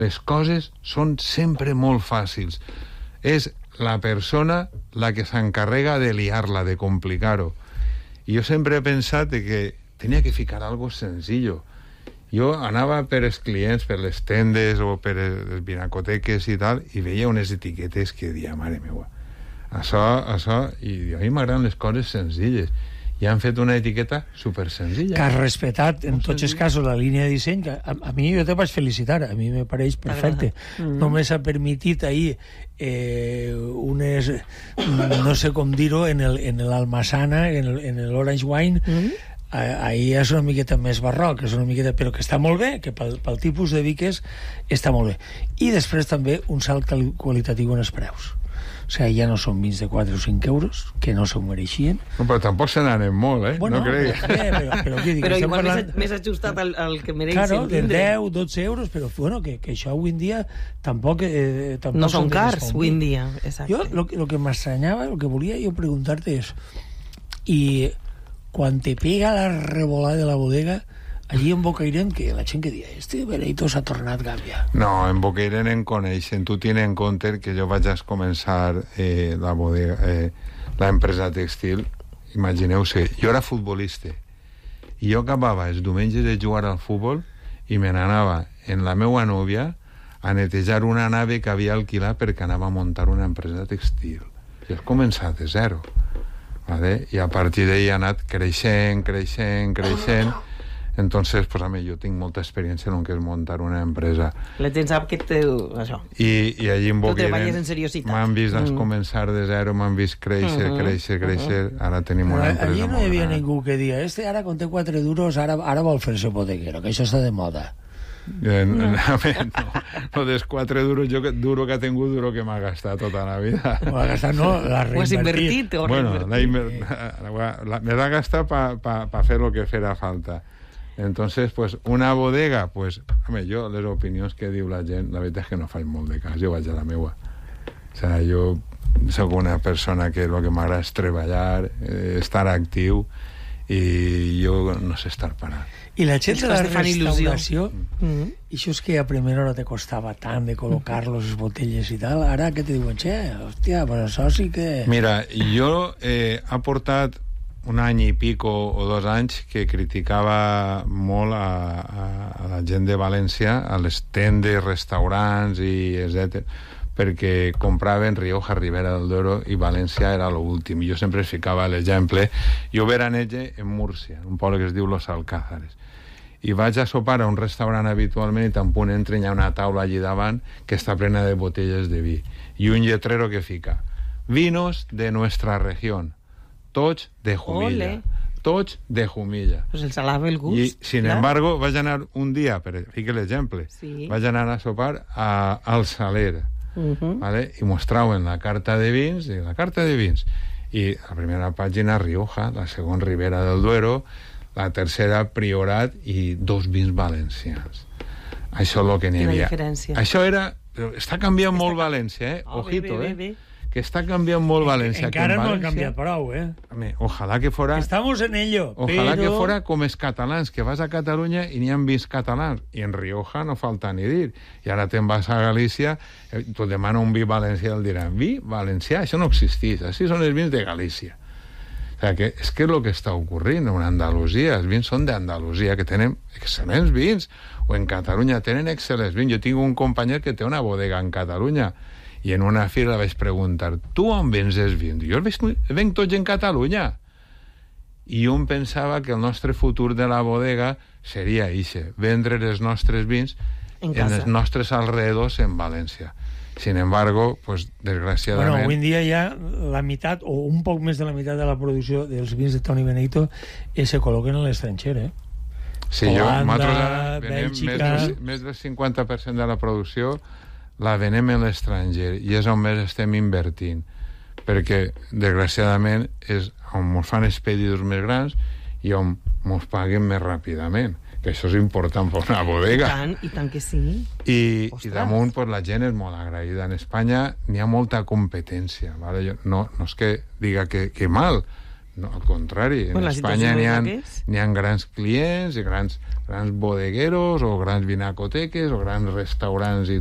les coses són sempre molt fàcils. És la persona la que s'encarrega de liar-la, de complicar-ho. I jo sempre he pensat que tenia que ficar algo senzill. Jo anava per els clients, per les tendes o per les vinacoteques i tal, i veia unes etiquetes que deia, mare meua, això, i a mi m'agraden les coses senzilles. I han fet una etiqueta supersenzilla. Que has respetat, en tots els casos, la línia de disseny, que a mi jo te vaig felicitar, a mi me pareix perfecte. Només ha permitit ahir unes, no sé com dir-ho, en l'Almassana, en l'Orange Wine, ahir és una miqueta més barroc, és una miqueta, però que està molt bé, que pel tipus de vi que és, està molt bé. I després també un salt qualitatiu en els preus. O sigui, ja no són vins de 4 o 5 euros, que no s'ho mereixien. No, però tampoc se n'anen molt, bueno, no creguis. Però igual més ajustat al que mereixen. Claro, de 10, 12 euros, però bueno, que això avui en dia tampoc no són cars, avui en dia. Exacte. Jo, el que m'estranyava, el que volia jo preguntar-te és, i quan te pega la revolada de la bodega, allí en Bocairent, que la gent que dia, este Bereito s'ha tornat gàbia. No, en Bocairent en coneixen. Tu tienes en compte que jo vaig a començar la bodega, l'empresa textil. Imagineu-se, jo era futbolista i jo acabava els diumenges de jugar al futbol i me n'anava en la meua nòvia a netejar una nave que havia alquilat perquè anava a muntar una empresa textil. I has començat de zero. ¿Vale? I a partir d'ahí ha anat creixent. Entonces, pues a mi jo tinc molta experiència en el que és muntar una empresa. La gent sap que té això. I allí en Bocairent m'han vist començar de zero, m'han vist créixer, ara tenim una empresa allí molt no hi havia gran. ningú que dia, ara quan té 4 duros, ara vol fer-se bodeguero, que això està de moda. No, dels 4 duros, jo duro que ha tingut, duro que m'ha gastat tota la vida. L'ha gastat, no, l'ha reinvertit. Ho has invertit o reinvertit? Me l'ha gastat per fer el que farà falta. Entonces, pues, una bodega, pues, home, jo, les opinions que diu la gent, la veritat és que no faig molt de cas, jo vaig a la meua. O sigui, jo soc una persona que el que m'agrada és treballar, estar actiu, i jo no sé estar parat. I la gent de la restauració, i això és que a primera hora te costava tant de col·locar-los, les botelles i tal, ara que te diuen, hòstia, però això sí que... Mira, jo he portat un any i pico o 2 anys que criticava molt a la gent de València, a les tendes, restaurants i etc., perquè compraven Rioja, Ribera del Duero, i València era l'últim. Jo sempre es ficava l'exemple. Jo veranege en Múrcia, un poble que es diu Los Alcázares, i vaig a sopar a un restaurant habitualment i tan punt entren, hi ha una taula allí davant que està plena de botelles de vi i un lletrero que fica vinos de nuestra región, tots de Jumilla. Tots de Jumilla. Pues el salava el gust. I, sin embargo, vaig anar un dia, fique l'exemple, vaig anar a sopar al Saler, ¿vale? I mostraven la carta de vins, i la primera pàgina Rioja, la segona Ribera del Duero, la tercera Priorat i 2 vins valencians. Això és el que n'hi havia. Això era... Però està canviant molt València, Ojito, que està canviant molt València. Encara no ha canviat prou, Ojalà que fora... Estamos en ello, Ojalà que fora com els catalans, que vas a Catalunya i n'hi ha vins catalans. I en Rioja no falta ni dir. I ara te'n vas a Galícia, tu demana un vi valencià, el diran, vi valencià, això no existeix. Així són els vins de Galícia. O sigui, que és que el que està ocorrent en Andalusia, els vins són d'Andalusia, que tenen excel·lents vins, o en Catalunya tenen excel·lents vins. Jo tinc un company que té una bodega en Catalunya, i en una fira vaig preguntar, tu on vens els vins? Jo els venc tots en Catalunya. I jo em pensava que el nostre futur de la bodega seria ixe, vendre els nostres vins en els nostres alrededors en València. Sin embargo, pues, desgraciadament... Bueno, avui en dia ja la meitat, o un poc més de la meitat de la producció dels vins de Toni Beneito se col·loquen a l'estranger, Sí, Holanda, Bèlgica... Més del 50% de la producció la venem en l'estranger i és on més estem invertint, perquè desgraciadament és on ens fan expedidors més grans i on ens paguen més ràpidament, que això és important per una bodega. I tant que sí. I damunt, pues, la gent és molt agraïda. En Espanya n'hi ha molta competència, ¿vale? No és que diga que mal, No, al contrari, en Espanya n'hi ha grans clients i grans bodegueros o grans vinacoteques o grans restaurants i